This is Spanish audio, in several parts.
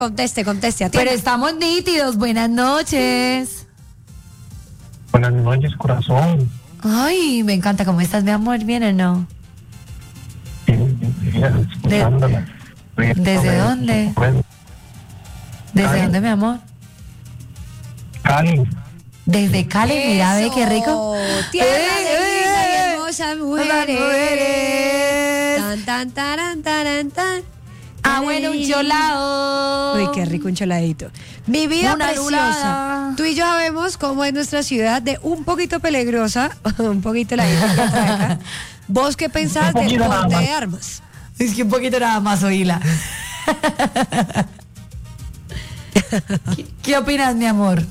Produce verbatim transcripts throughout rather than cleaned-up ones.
Conteste, conteste. Atienda. Pero estamos nítidos. Buenas noches. Buenas noches, corazón. Ay, me encanta. ¿Cómo estás, mi amor? ¿Bien o no? Escuchándola. ¿De- ¿Desde dónde? ¿Desde Cali. dónde, mi amor? Cali. Desde Cali, mira, ve qué rico. Tierra Eh, de lindas y eh, hermosas mujeres. mujeres. Tan, tan, taran, taran, tan. Ah, bueno, un cholado. Uy, qué rico un choladito. Mi vida Una preciosa. lulada. Tú y yo sabemos cómo es nuestra ciudad de un poquito peligrosa, un poquito la gente que atraca. ¿Vos qué pensás Un del poquito nada porte más. de armas? Es que un poquito nada más, oíla. ¿Qué, ¿Qué opinas, mi amor?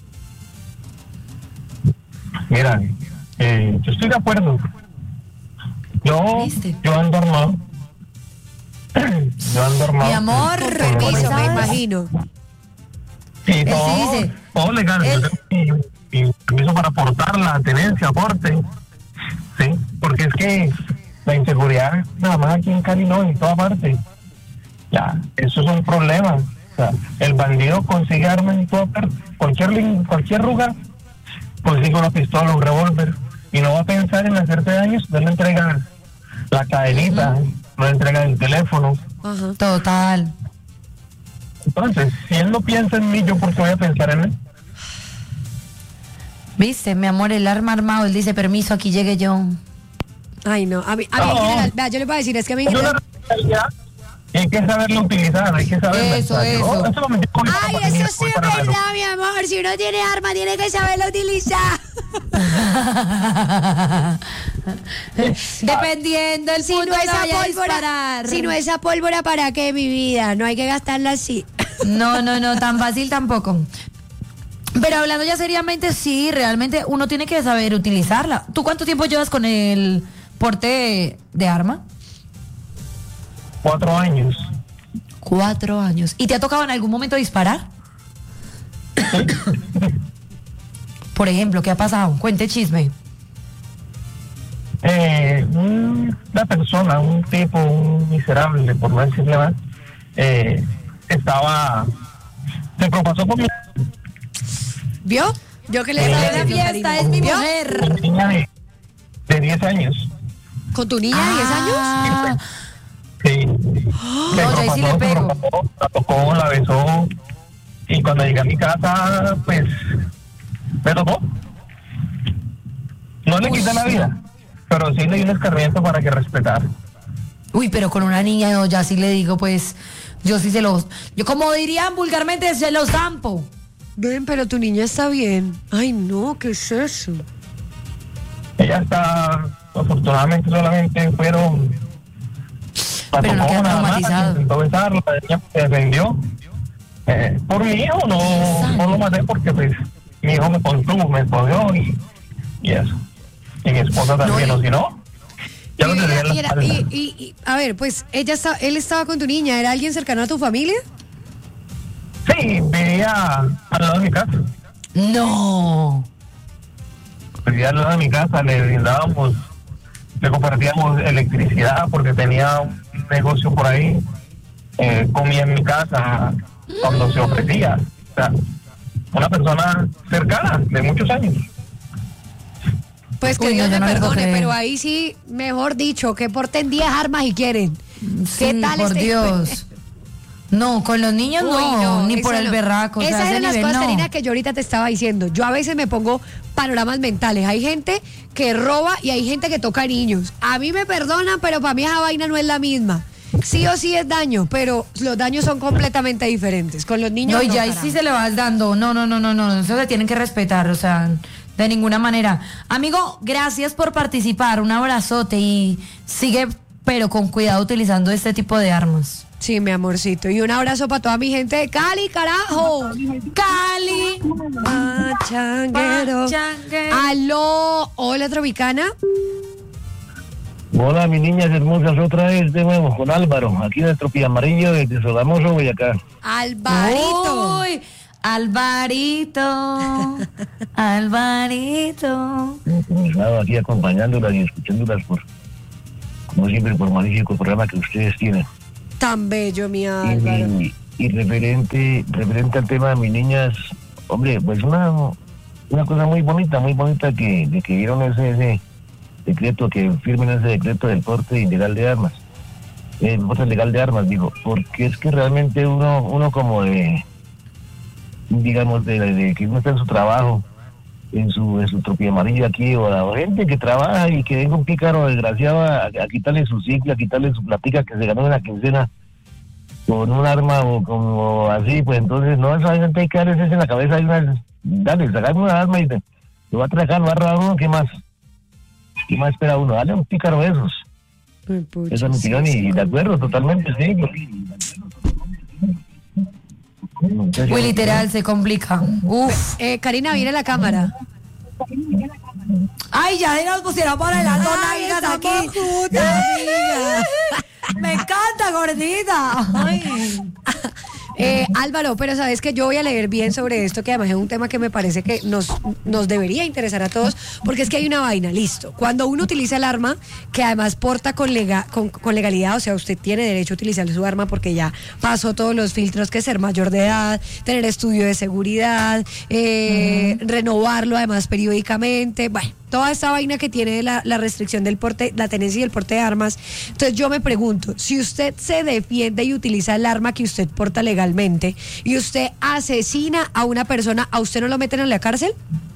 Mira, eh, yo estoy de acuerdo. Yo, ¿Viste? yo ando armado. Yo ando armado. Mi amor, Con Permiso, los- me ¿sabes? imagino. Sí, Él todo, sí dice, todo legal. él- Yo tengo mi- mi permiso para aportar la tenencia, aporte. Sí, porque es que la inseguridad, nada más aquí en Cali, no, en toda parte. Ya, eso es un problema. O sea, el bandido consigue armas en toda parte. Cualquier, lin- cualquier lugar consigue una pistola, un revólver. Y no va a pensar en hacerte daño, no le entregan la cadenita, no le entregan el teléfono. Ajá. Total. Entonces, si él no piensa en mí, ¿yo por qué voy a pensar en él? ¿Viste, mi amor? El arma armado. Él dice, permiso, aquí llegue yo. Ay, no. A mí, a mí en No. general, vea, yo le voy a decir, es que a mí en Es una general. responsabilidad y hay que saberlo utilizar, hay que saberlo. Eso, eso. eso lo metí con Ay, la eso pandemia, sí fue es para verlo. verdad, mi amor. Si uno tiene arma, tiene que saberlo utilizar. Dependiendo el Si punto no que esa vaya a pólvora, disparar. si no esa pólvora, ¿para qué, mi vida? No hay que gastarla así. No, no, no, tan fácil tampoco. Pero hablando ya seriamente, sí, realmente uno tiene que saber utilizarla. ¿Tú cuánto tiempo llevas con el porte de, de arma? Cuatro años. Cuatro años. ¿Y te ha tocado en algún momento disparar? Por ejemplo, ¿qué ha pasado? Cuente chisme. Eh, una persona, un tipo, un miserable, por no decirle más, eh, estaba, se propasó con mi, ¿Vio? Yo que le Sí, estaba la diciendo, fiesta Karina. es mi ¿Vio? mujer. mi niña de, de diez años. ¿Con tu niña de diez años? Ah, Sí. Se No, yo ahí sí le propasó, se pego. propasó, la tocó, la besó, y cuando llegué a mi casa, pues, me tocó. No le quité la vida, pero sí le di un escarmiento para que respetara. Uy, pero con una niña yo ya sí le digo, pues, yo sí se los, yo como dirían vulgarmente, se los zampo. Ven, pero tu niña está bien. Ay, no, ¿qué es eso? Ella está, afortunadamente solamente fueron... la Pero no tocó queda nada más, traumatizado. intentó besarla, ella se defendió. Eh, por mi hijo no, no lo maté porque pues mi hijo me contuvo, me jodió y, y eso. Y mi esposa también, No, o si no, ya Y, lo tendría en la y era- espalda. y- y- y- a ver, pues ella está, él estaba con tu niña. ¿Era alguien cercano a tu familia? Sí, vivía al lado de mi casa. No. Vivía al lado de mi casa, le brindábamos, le compartíamos electricidad porque tenía un negocio por ahí. Eh, comía en mi casa cuando se ofrecía. O sea, una persona cercana, de muchos años. Pues que Uy, Dios no, yo me no le puedo perdone, creer. pero ahí sí, mejor dicho, que porten diez armas y quieren. ¿Qué Sí, tal por este- Dios. No, con los niños Uy, no, ni eso por el no. berraco. o sea, Esas ese eran las nivel cosas, no. Karina, que yo ahorita te estaba diciendo. Yo a veces me pongo panoramas mentales. Hay gente que roba y hay gente que toca niños. A mí me perdonan, pero para mí esa vaina no es la misma. Sí o sí es daño, pero los daños son completamente diferentes. Con los niños No, y no, ya ahí carajo. sí se le vas dando. No, no, no, no, no. Eso se tienen que respetar, o sea, de ninguna manera. Amigo, gracias por participar. Un abrazote y sigue, pero con cuidado utilizando este tipo de armas. Sí, mi amorcito. Y un abrazo para toda mi gente de Cali, carajo. Cali. Pachanguero. Pachanguero. Aló, hola, Tropicana. Hola, mis niñas hermosas, otra vez de nuevo con Álvaro, aquí de Tropiamarillo, desde Sogamoso, Boyacá. Alvarito. Uy, Alvarito. Alvarito. Estaba aquí acompañándolas y escuchándolas por, como siempre, por magnífico programa que ustedes tienen. Tan bello, mi Álvaro. Y, y referente, referente al tema de mis niñas, hombre, pues una, una cosa muy bonita, muy bonita que, de que dieron ese, ese decreto, que firmen ese decreto del porte ilegal de armas, el porte legal de armas, digo, porque es que realmente uno, uno como de, digamos, de, de que uno está en su trabajo, en su, en su tropilla amarilla aquí, o la gente que trabaja y que venga un pícaro desgraciado a, a quitarle su ciclo, a quitarle su platica que se ganó en la quincena con un arma o como así, pues entonces no, esa gente hay que darles eso en la cabeza, hay una, dale, sacarme una arma y te, lo va a atracar, lo va a robar uno, ¿qué más? ¿Qué más espera uno? Dale un pícaro de esos. Pucha, Esa es mi opinión, sí, y sí, de acuerdo, totalmente, sí. Entonces, Muy literal, se complica. Uf. Eh, Karina, viene la cámara. Ay, ya nos pusieron por el alto Ay, nalgas estamos aquí. juntas, amiga. Me encanta, gordita. Ay. Eh, Álvaro, pero sabes que yo voy a leer bien sobre esto, que además es un tema que me parece que nos, nos debería interesar a todos, porque es que hay una vaina, listo. Cuando uno utiliza el arma, que además porta con, lega, con, con legalidad, o sea, usted tiene derecho a utilizar su arma porque ya pasó todos los filtros, que es ser mayor de edad, tener estudio de seguridad, eh, uh-huh. renovarlo además periódicamente, bueno, toda esta vaina que tiene la, la restricción del porte, la tenencia y el porte de armas. Entonces yo me pregunto, si usted se defiende y utiliza el arma que usted porta legalmente y usted asesina a una persona, ¿a usted no lo meten en la cárcel?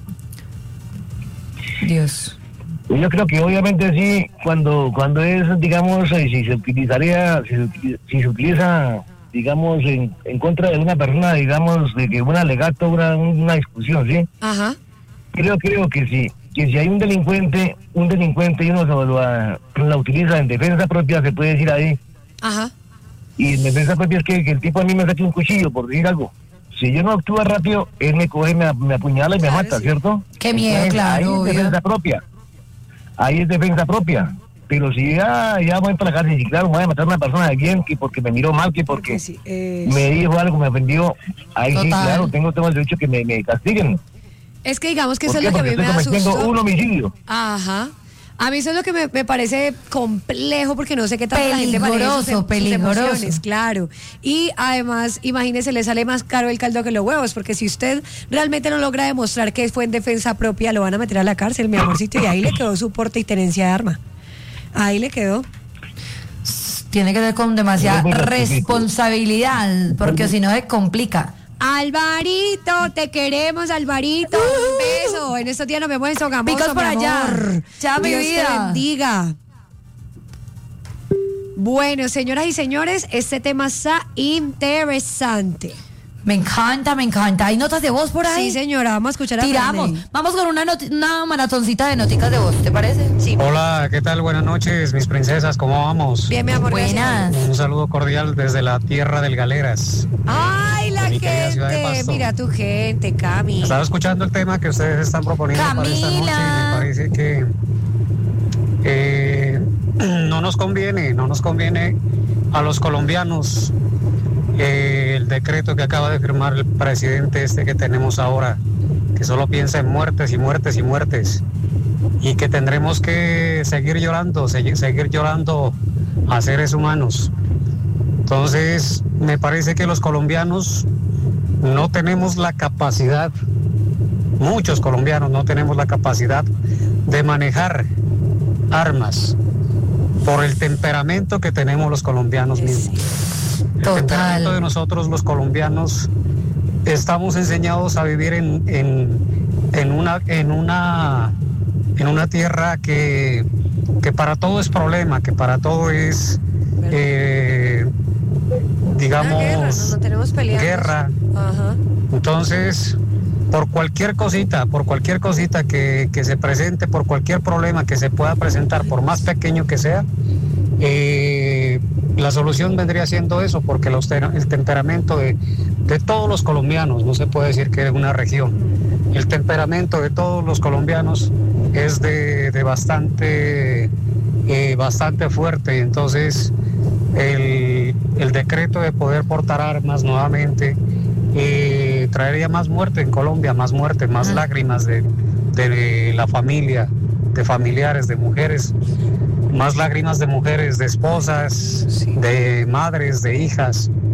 Dios. Yo creo que obviamente sí, cuando cuando es, digamos, si se utilizaría, si se, si se utiliza, digamos, en, en contra de una persona, digamos, de que un alegato, una, una discusión, ¿sí? Ajá. Creo, creo que sí. Que si hay un delincuente, un delincuente y uno lo, lo, la utiliza en defensa propia, se puede decir ahí. Ajá. Y en defensa propia es que, que el tipo a mí me saque un cuchillo, por decir algo. Si yo no actúo rápido, él me coge, me, me apuñala y Claro, me mata, sí. ¿cierto? Qué miedo, Entonces, claro, ahí es obvio. defensa propia. Ahí es defensa propia. Pero si ya, ya voy para la cárcel, y claro, me voy a matar a una persona de alguien que porque me miró mal, que porque Sí, eh, me dijo algo, me ofendió, ahí sí, Total. claro, tengo, tengo el derecho que me, me castiguen. es que digamos que ¿Por eso es qué? lo que a Porque mí me estoy da cometiendo susto. un homicidio. Ajá. A mí eso es lo que me, me parece complejo porque no sé qué tal la gente maneja sus, Peligroso, sus peligroso. emociones, claro. Y además, imagínese, le sale más caro el caldo que los huevos, porque si usted realmente no logra demostrar que fue en defensa propia, lo van a meter a la cárcel, mi amorcito, y ahí le quedó su porte y tenencia de arma. Ahí le quedó. Tiene que ser con demasiada Muy bueno, responsabilidad, porque si no se complica. Alvarito, te queremos, Alvarito. Un beso. En estos días nos vemos en Sogamoso, Picos por mi allá. amor. Chao, mi Dios te vida. bendiga. Bueno, señoras y señores, este tema está interesante. Me encanta, me encanta. ¿Hay notas de voz por ahí? Sí, señora, vamos a escuchar a Tiramos. Ferney. Vamos con una, noti- una maratoncita de noticas de voz, ¿te parece? Sí. Hola, ¿qué tal? Buenas noches, mis princesas, ¿cómo vamos? Bien, mi amor. Buenas. Un saludo cordial desde la tierra del Galeras. Ay, la De mi querida ciudad de gente. Pasto. Mira tu gente, Cami. Estaba escuchando el tema que ustedes están proponiendo para esta noche y Camila. me parece que eh, no nos conviene, no nos conviene a los colombianos eh, el decreto que acaba de firmar el presidente este que tenemos ahora, que solo piensa en muertes y muertes y muertes, y que tendremos que seguir llorando, seguir, seguir llorando a seres humanos. Entonces, me parece que los colombianos no tenemos la capacidad, muchos colombianos no tenemos la capacidad de manejar armas por el temperamento que tenemos los colombianos mismos. El Total. temperamento de nosotros los colombianos estamos enseñados a vivir en, en, en una en una en una tierra que, que para todo es problema, que para todo es eh, digamos Una guerra, no, no tenemos peleando. guerra. Ajá. Entonces, por cualquier cosita, por cualquier cosita que, que se presente, por cualquier problema que se pueda presentar, por más pequeño que sea, eh, la solución vendría siendo eso, porque el, austera- el temperamento de, de todos los colombianos, no se puede decir que es una región, el temperamento de todos los colombianos es de, de bastante, eh, bastante fuerte. Entonces, el, el decreto de poder portar armas nuevamente eh, traería más muerte en Colombia, más muerte, más Ajá. lágrimas de, de la familia, de familiares, de mujeres, más lágrimas de mujeres, de esposas, de madres, de hijas.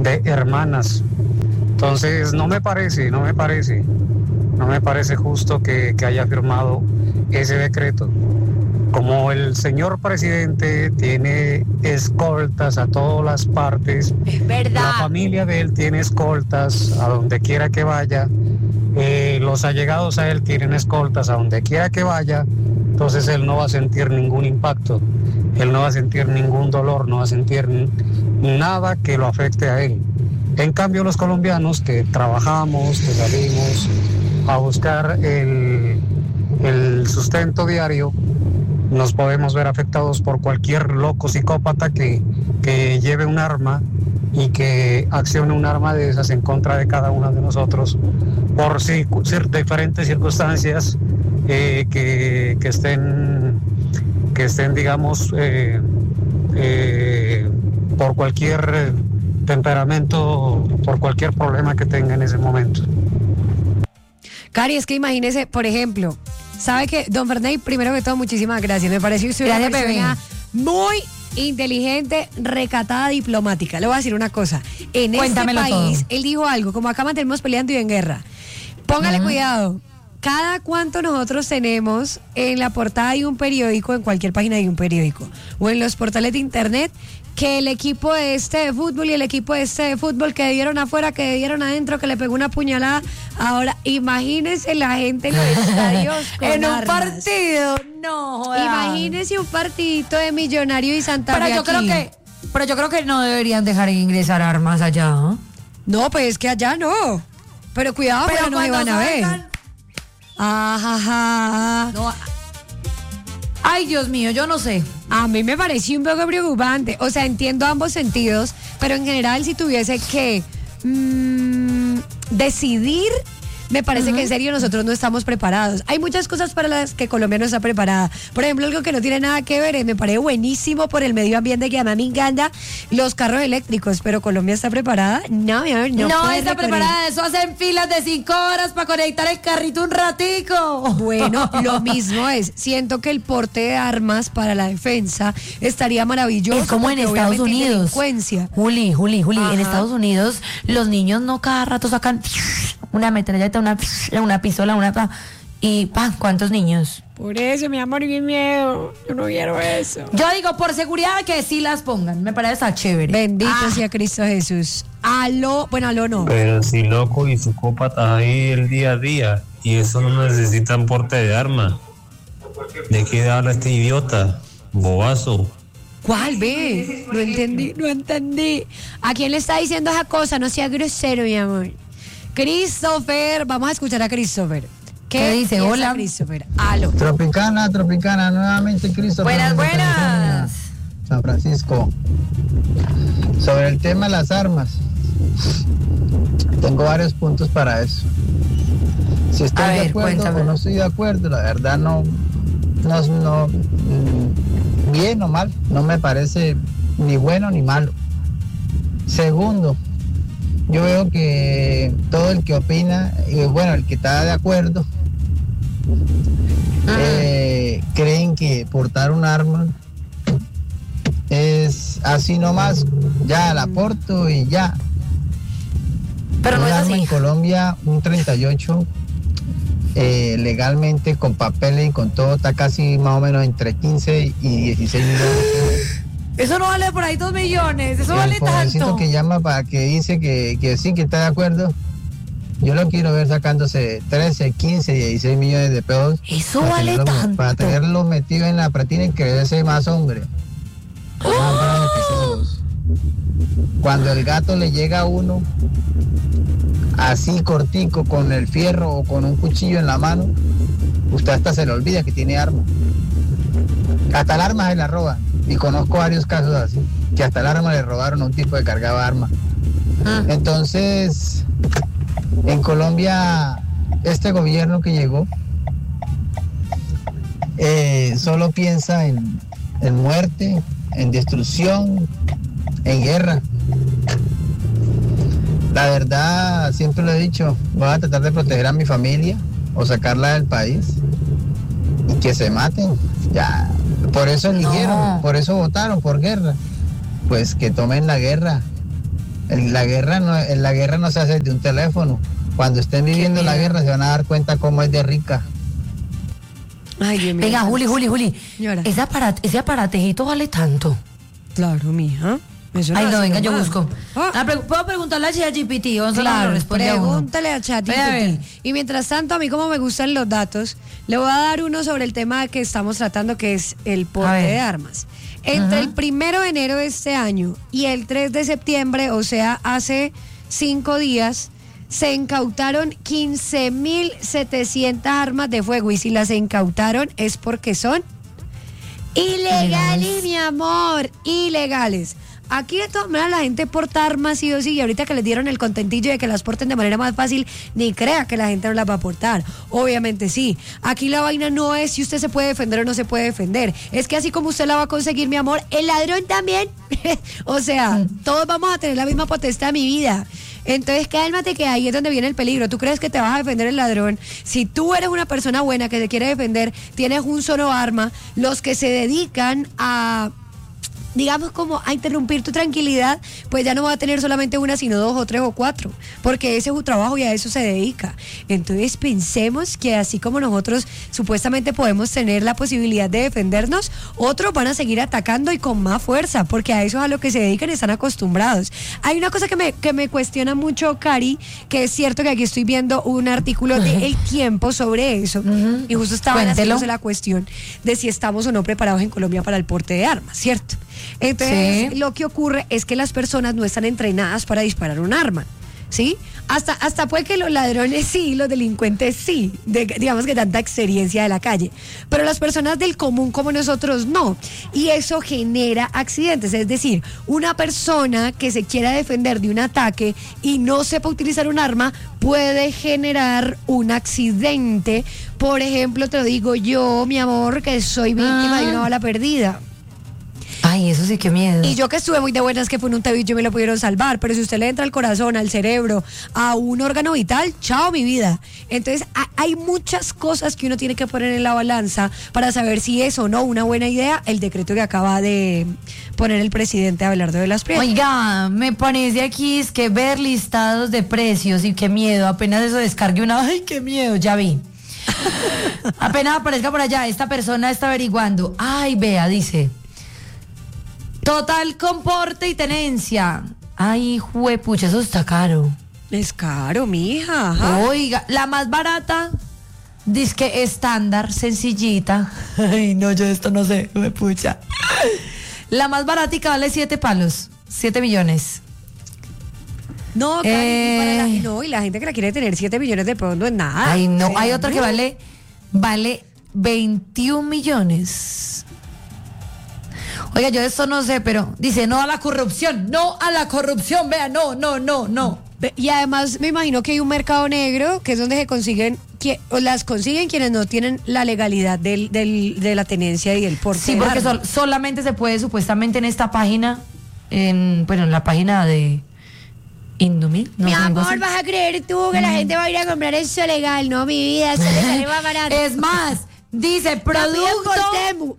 de hermanas. Entonces no me parece, no me parece, no me parece justo que, que haya firmado ese decreto. Como el señor presidente tiene escoltas a todas las partes, Es verdad. la familia de él tiene escoltas a donde quiera que vaya, eh, los allegados a él tienen escoltas a donde quiera que vaya, entonces él no va a sentir ningún impacto, él no va a sentir ningún dolor, no va a sentir n- nada que lo afecte a él. En cambio, los colombianos que trabajamos, que salimos a buscar el, el sustento diario, nos podemos ver afectados por cualquier loco psicópata que, que lleve un arma y que accione un arma de esas en contra de cada uno de nosotros por circu- cir- diferentes circunstancias eh, que, que estén, que estén, digamos, eh, eh, por cualquier eh, temperamento, por cualquier problema que tenga en ese momento. Cari, es que imagínese, por ejemplo, sabe que don Ferney, primero que todo, muchísimas gracias. Me pareció usted una Gracias, persona bebé. muy inteligente, recatada, diplomática. Le voy a decir una cosa. En Cuéntamelo este país, todo. él dijo algo, como acá mantenemos peleando y en guerra. Póngale Ujú. cuidado. Cada cuánto nosotros tenemos en la portada de un periódico, en cualquier página de un periódico, o en los portales de internet, que el equipo de este de fútbol y el equipo de este de fútbol que dieron afuera, que dieron adentro, que le pegó una puñalada. Ahora, imagínense la gente en los estadios con En un armas. partido, no jodas. Imagínense un partidito de Millonario y Santa Fe Pero yo aquí. creo que, pero yo creo que no deberían dejar ingresar armas allá, ¿no? No, pues es que allá no. Pero cuidado, pero no se van a ver. salgan- Ajá. No. Ay, Dios mío, yo no sé. A mí me pareció un poco preocupante. O sea, entiendo ambos sentidos, pero en general si tuviese que mm, decidir, me parece Ujú. que en serio nosotros no estamos preparados. Hay muchas cosas para las que Colombia no está preparada. Por ejemplo, algo que no tiene nada que ver, eh, me parece buenísimo por el medio ambiente, que a mí me encanta los carros eléctricos, pero Colombia está preparada. No, mi amor, no, No, puede está recorrer. preparada. Eso hacen filas de cinco horas para conectar el carrito un ratico. Bueno, lo mismo es. Siento que el porte de armas para la defensa estaría maravilloso. Es como en porque Estados obviamente hay Unidos. delincuencia. Juli, Juli, Juli, Ajá. en Estados Unidos los niños no cada rato sacan una metralleta, una, una pistola, una pa, y pa, ¿cuántos niños? Por eso, mi amor, mi miedo. Yo no quiero eso. Yo digo por seguridad que sí las pongan, me parece está chévere. Bendito Ah, sea Cristo Jesús. Aló, bueno, aló no. Pero si loco y psicópatas ahí el día a día, y eso no necesitan porte de arma. ¿De qué habla este idiota? Bobazo. ¿Cuál, ve? No entendí, no entendí. ¿A quién le está diciendo esa cosa? No sea grosero, mi amor. Christopher, vamos a escuchar a Christopher. ¿Qué dice? piensa Hola. Christopher, aló. Tropicana, Tropicana, nuevamente Cristo. Buenas, buenas. San Francisco. Sobre el tema de las armas, tengo varios puntos para eso. Si estoy A de ver, acuerdo cuéntame. o no estoy de acuerdo, la verdad no, no, no, mm, bien o mal, no me parece ni bueno ni malo. Segundo, yo veo que todo el que opina, y bueno, el que está de acuerdo, eh, creen que portar un arma es así nomás, ya la porto y ya. Pero no un es arma así. en Colombia, un treinta y ocho, eh, legalmente con papeles y con todo, está casi más o menos entre quince y dieciséis millones. Eso no vale por ahí dos millones, eso El vale pobrecito tanto. que llama para que dice que, que sí, que está de acuerdo, yo lo quiero ver sacándose trece, quince, dieciséis millones de pesos. Eso para vale tenerlo- tanto. Para tenerlo metido en la pratina y creerse más hombre. Más bravo que todos. Cuando el gato le llega a uno, así cortico, con el fierro o con un cuchillo en la mano, usted hasta se le olvida que tiene arma. Hasta el arma se la roban. Y conozco varios casos así, que hasta el arma le robaron a un tipo que cargaba arma. Ah. Entonces, en Colombia, este gobierno que llegó eh, solo piensa en, en muerte, en destrucción, en guerra. La verdad, siempre lo he dicho, voy a tratar de proteger a mi familia o sacarla del país y que se maten. Ya, por eso eligieron, No. por eso votaron por guerra. Pues que tomen la guerra En la guerra no, en la guerra no se hace de un teléfono. Cuando estén viviendo la guerra se van a dar cuenta cómo es de rica. Ay, Dios mío. Venga, Juli, Juli, Juli. Señora. Ese, aparat, ese aparatejito vale tanto. Claro, mija. Eso Ay, no, así venga, yo nomás. busco. Ah. Ah, pre- ¿Puedo preguntarle a ChatGPT? Vamos a Claro, responde a uno. pregúntale a ChatGPT. Voy a ver. Y mientras tanto, a mí como me gustan los datos, le voy a dar uno sobre el tema que estamos tratando, que es el A porte ver. de armas. Entre el primero de enero de este año y el tres de septiembre, o sea, hace cinco días, se incautaron quince mil setecientas armas de fuego. Y si las incautaron es porque son ilegales, mi amor, ilegales. Aquí de todas maneras la gente porta armas sí o sí, y ahorita que les dieron el contentillo de que las porten de manera más fácil, ni crea que la gente no las va a portar. Obviamente sí. Aquí la vaina no es si usted se puede defender o no se puede defender. Es que así como usted la va a conseguir, mi amor, el ladrón también. O sea, todos vamos a tener la misma potestad, mi vida. Entonces cálmate, que ahí es donde viene el peligro. ¿Tú crees que te vas a defender el ladrón? Si tú eres una persona buena que se quiere defender, tienes un solo arma. Los que se dedican a, digamos, como a interrumpir tu tranquilidad, pues ya no va a tener solamente una, sino dos o tres o cuatro, porque ese es su trabajo y a eso se dedica. Entonces pensemos que así como nosotros supuestamente podemos tener la posibilidad de defendernos, otros van a seguir atacando y con más fuerza, porque a eso es a lo que se dedican y están acostumbrados. Hay una cosa que me, que me cuestiona mucho, Cari, que es cierto que aquí estoy viendo un artículo de El Tiempo sobre eso, uh-huh. y justo estaban Cuéntelo. haciéndose la cuestión de si estamos o no preparados en Colombia para el porte de armas, ¿cierto? Entonces, sí. Lo que ocurre es que las personas no están entrenadas para disparar un arma, ¿sí? Hasta, hasta puede que los ladrones sí, los delincuentes sí, de, digamos que tanta experiencia de la calle, pero las personas del común como nosotros no, y eso genera accidentes. Es decir, una persona que se quiera defender de un ataque y no sepa utilizar un arma puede generar un accidente. Por ejemplo, te lo digo yo, mi amor, que soy víctima ah. de una bala perdida. Ay, eso sí, qué miedo. Y yo que estuve muy de buenas que fue en un tebillo y me lo pudieron salvar, pero si usted le entra al corazón, al cerebro, a un órgano vital, chao mi vida. Entonces a, hay muchas cosas que uno tiene que poner en la balanza para saber si es o no una buena idea el decreto que acaba de poner el presidente Abelardo de las Prieto. Oiga, me parece aquí es que ver listados de precios y qué miedo, apenas eso descargue una, ay, qué miedo, ya vi. Apenas aparezca por allá, esta persona está averiguando, ay, vea, dice... Total comporte y tenencia. Ay, juepucha, eso está caro. Es caro, mija. Ajá. Oiga, la más barata, disque estándar, sencillita. Ay, no, yo esto no sé, juepucha. La más baratica vale siete palos, siete millones. No, Cari, eh, y para la, no, y la gente que la quiere tener siete millones de pesos no es nada. Ay, no, o sea, hay otra no. que vale, vale veintiún millones. Oiga, yo de esto no sé, pero dice no a la corrupción, no a la corrupción, vea, no, no, no, no. Y además me imagino que hay un mercado negro que es donde se consiguen, que, o las consiguen quienes no tienen la legalidad del, del, de la tenencia y el porte. Sí, porque sol, solamente se puede supuestamente en esta página, en, bueno, en la página de Indomil. No, mi no, amor, vas a creer tú que mm. la gente va a ir a comprar eso legal, no, mi vida, eso le sale más barato. Es más, dice producto...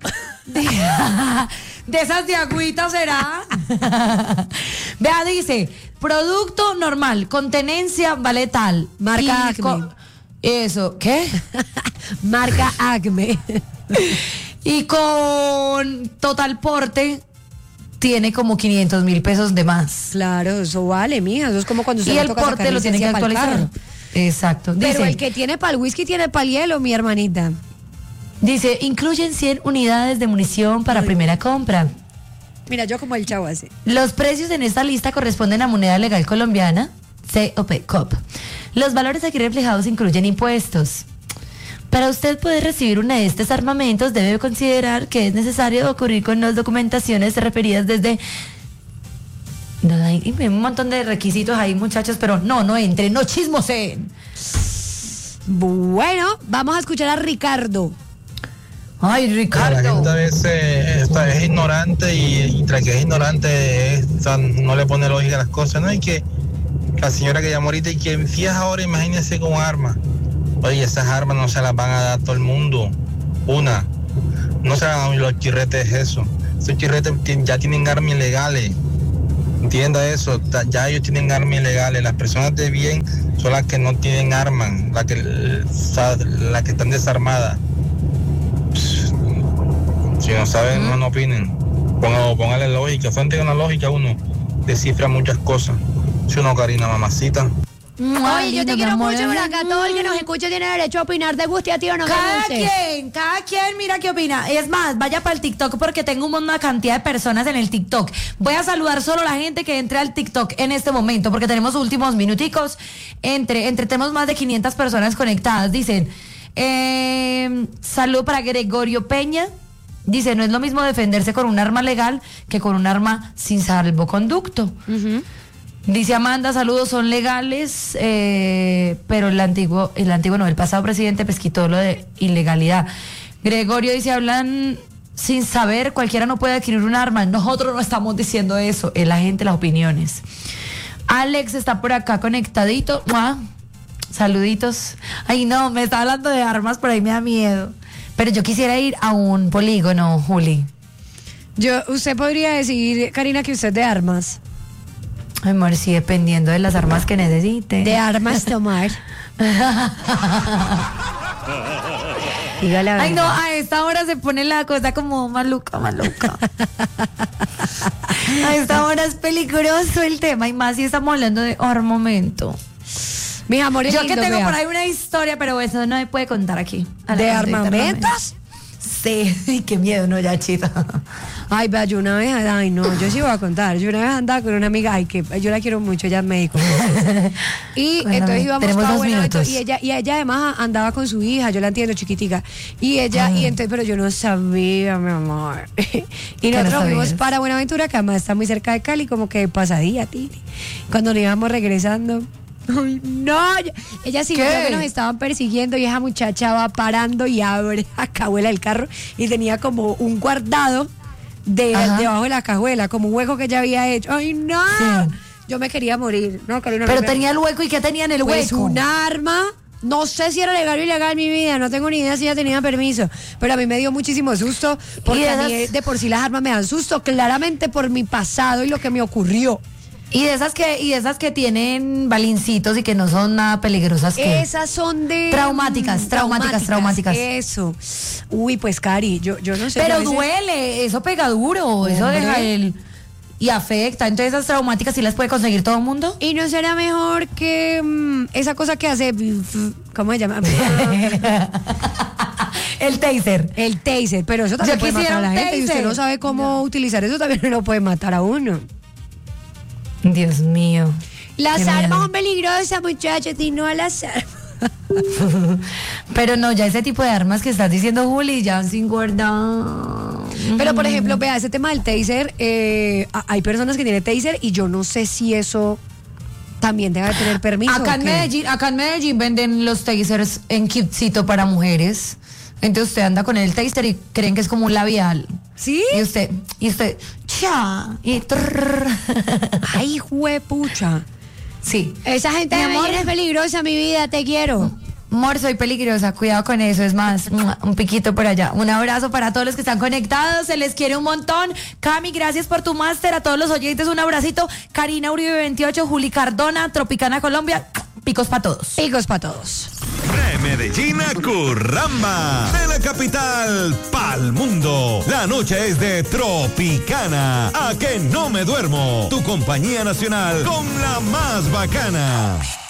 De esas de agüita será. Vea, dice, producto normal, con tenencia vale tal. Marca Acme. Con, eso, ¿qué? Marca Acme. Y con total porte tiene como quinientos mil pesos de más. Claro, eso vale, mija. Eso es como cuando usted y le el toca porte lo tiene que actualizar. Exacto. Pero dice, el que tiene para el whisky tiene para el hielo, mi hermanita. Dice, incluyen cien unidades de munición para Ay. primera compra. Mira, yo como el chavo así. Los precios en esta lista corresponden a moneda legal colombiana, C O P, C O P. Los valores aquí reflejados incluyen impuestos. Para usted poder recibir uno de estos armamentos, debe considerar que es necesario ocurrir con las documentaciones referidas desde... No, hay un montón de requisitos ahí, muchachos, pero no, no entren, no chismosen. Bueno, vamos a escuchar a Ricardo. Ay, Ricardo. La gente a veces esta, es ignorante y, y tras que es ignorante es, o sea, no le pone lógica a las cosas, ¿no? Y que la señora que llamó ahorita y que si es ahora, imagínense con armas. Oye, esas armas no se las van a dar a todo el mundo. Una, no se dan los chirretes eso. Esos chirretes ya tienen armas ilegales. Entienda eso, ta- ya ellos tienen armas ilegales. Las personas de bien son las que no tienen armas, las que, las que están desarmadas. Pss, si no saben, no, no opinen. Póngale, póngale lógica, frente a una lógica uno descifra muchas cosas. Si uno, Karina, mamacita. Oye, yo te mi quiero amor. mucho, pero acá todo el que nos escucha tiene derecho a opinar, te guste a ti o no te Cada guste. quien, cada quien mira qué opina. Es más, vaya para el TikTok porque tengo una cantidad de personas en el TikTok. Voy a saludar solo a la gente que entre al TikTok en este momento porque tenemos últimos minuticos. Entre, entre tenemos más de quinientas personas conectadas. Dicen, eh, saludo para Gregorio Peña. Dice, no es lo mismo defenderse con un arma legal que con un arma sin salvoconducto. Uh-huh. Dice Amanda, saludos, son legales, eh, pero el antiguo, el antiguo no, el pasado presidente pues quitó lo de ilegalidad. Gregorio dice, hablan sin saber, cualquiera no puede adquirir un arma. Nosotros no estamos diciendo eso, es la gente, las opiniones. Alex está por acá conectadito. ¡Mua! Saluditos. Ay, no, me está hablando de armas, por ahí me da miedo. Pero yo quisiera ir a un polígono, Juli. Yo, usted podría decir, Karina, que usted es de armas. Ay, amor, sí, dependiendo de las armas que necesite. De armas tomar. Dígale a Ay, no, a esta hora se pone la cosa como maluca, maluca. A esta hora es peligroso el tema, y más si estamos hablando de armamento. Mis amores Yo lindos, que tengo vea. por ahí una historia, pero eso no se puede contar aquí. A la ¿De gente armamentos? Sí, qué miedo, no, ya, chita. Ay, vea, yo una vez, ay, no, yo sí voy a contar. Yo una vez andaba con una amiga, ay, que yo la quiero mucho, ella es médico. Y Cuéntame, entonces íbamos tenemos toda dos buena, minutos. y ella, y ella además andaba con su hija, yo la entiendo, chiquitica. Y ella, y entonces, pero yo no sabía, mi amor. Y no nosotros fuimos sabías? para Buenaventura, que además está muy cerca de Cali, como que pasadía, Titi. Cuando nos íbamos regresando. Ay, no, yo- ella sí ¿Qué? vio que nos estaban persiguiendo y esa muchacha va parando y abre la cajuela del carro y tenía como un guardado de, Ajá. debajo de la cajuela, como un hueco que ella había hecho. ¡Ay, no! Sí. Yo me quería morir. No, Carolina, Pero no me- tenía el hueco, ¿y qué tenía en el pues hueco? un arma. No sé si era legal o ilegal mi vida, no tengo ni idea si ella tenía permiso, pero a mí me dio muchísimo susto porque ¿Y a mí esas- de por sí las armas me dan susto, claramente por mi pasado y lo que me ocurrió. Y de esas que, y de esas que tienen balincitos y que no son nada peligrosas. ¿qué? Esas son de... Traumáticas, mm, traumáticas, traumáticas. Eso. Uy, pues Cari, yo, yo no sé. Pero yo a veces- duele, eso pega duro, eso Hombre. deja el... Y afecta, entonces esas traumáticas sí las puede conseguir todo el mundo. ¿Y no será mejor que mm, esa cosa que hace... ¿Cómo se llama? El taser. El taser, pero eso también Yo puede matar quisiera a la un gente. Y usted taser. no sabe cómo utilizar eso, también lo puede matar a uno. Dios mío. Las Qué armas miedo. son peligrosas, muchachos, y no a las armas. Pero no, ya ese tipo de armas que estás diciendo, Juli, ya sin guardar. Pero, por ejemplo, vea, ese tema del taser, eh, a- hay personas que tienen taser y yo no sé si eso también debe tener permiso. Acá ¿o en qué? Medellín, acá en Medellín venden los tasers en kitcito para mujeres. Entonces usted anda con el taser y creen que es como un labial. ¿Sí? Y usted, y usted, cha, y trrr. Ay, juepucha. Sí. Esa gente Mi de amor. Medellín es peligrosa, mi vida, te quiero. Amor, soy peligrosa, cuidado con eso, es más, un piquito por allá. Un abrazo para todos los que están conectados, se les quiere un montón. Cami, gracias por tu máster, a todos los oyentes un abracito. Karina Uribe veintiocho, Juli Cardona, Tropicana Colombia, picos para todos. Picos para todos. De Medellín a Curramba, de la capital pa'l mundo. La noche es de Tropicana, a que no me duermo. Tu compañía nacional con la más bacana.